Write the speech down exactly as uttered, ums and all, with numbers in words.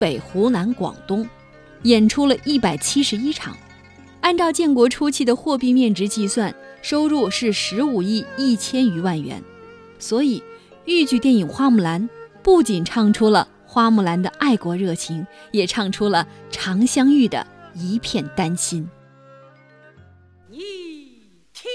北、湖南、广东，演出了一百七十一场。按照建国初期的货币面值计算，收入是十五亿一千余万元。所以豫剧电影《花木兰》不仅唱出了花木兰的爱国热情，也唱出了常香玉的一片丹心。